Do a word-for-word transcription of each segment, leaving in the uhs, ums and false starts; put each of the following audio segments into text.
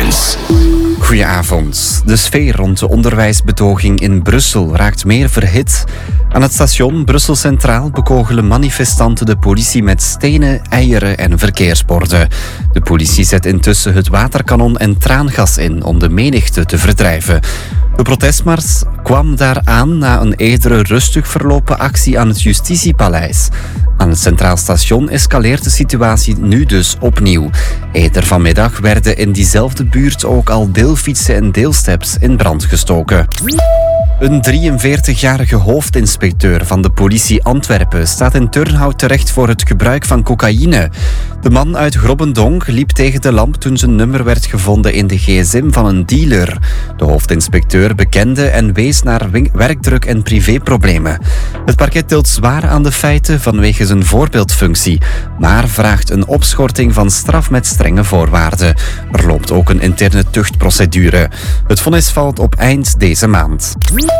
Headlines. Goedenavond. De sfeer rond de onderwijsbetoging in Brussel raakt meer verhit. Aan het station Brussel Centraal bekogelen manifestanten de politie met stenen, eieren en verkeersborden. De politie zet intussen het waterkanon en traangas in om de menigte te verdrijven. De protestmars kwam daaraan na een eerdere rustig verlopen actie aan het Justitiepaleis. Aan het Centraal Station escaleert de situatie nu dus opnieuw. Eerder vanmiddag werden in diezelfde buurt ook al deelfietsen en deelsteps in brand gestoken. Een drieënveertigjarige hoofdinspecteur van de politie Antwerpen staat in Turnhout terecht voor het gebruik van cocaïne. De man uit Grobbendonk liep tegen de lamp toen zijn nummer werd gevonden in de gsm van een dealer. De hoofdinspecteur bekende en wees naar werkdruk en privéproblemen. Het parket tilt zwaar aan de feiten vanwege zijn voorbeeldfunctie, maar vraagt een opschorting van straf met strenge voorwaarden. Er loopt ook een interne tuchtprocedure. Het vonnis valt op eind deze maand.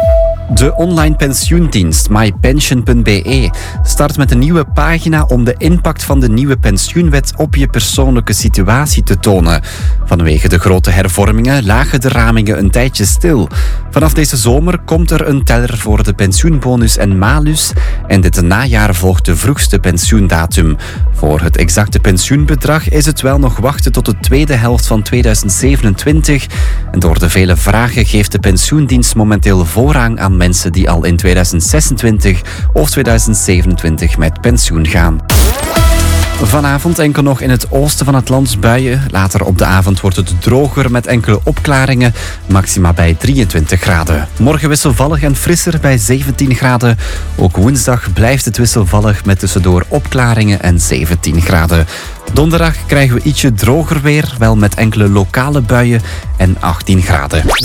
De online pensioendienst my pension punt b e start met een nieuwe pagina om de impact van de nieuwe pensioenwet op je persoonlijke situatie te tonen. Vanwege de grote hervormingen lagen de ramingen een tijdje stil. Vanaf deze zomer komt er een teller voor de pensioenbonus en malus en dit najaar volgt de vroegste pensioendatum. Voor het exacte pensioenbedrag is het wel nog wachten tot de tweede helft van tweeduizend zevenentwintig. En door de vele vragen geeft de pensioendienst momenteel voorrang aan mensen die al in tweeduizend zesentwintig of tweeduizend zevenentwintig met pensioen gaan. Vanavond enkel nog in het oosten van het land buien. Later op de avond wordt het droger met enkele opklaringen. Maxima bij drieëntwintig graden. Morgen wisselvallig en frisser bij zeventien graden. Ook woensdag blijft het wisselvallig met tussendoor opklaringen en zeventien graden. Donderdag krijgen we ietsje droger weer, wel met enkele lokale buien en achttien graden.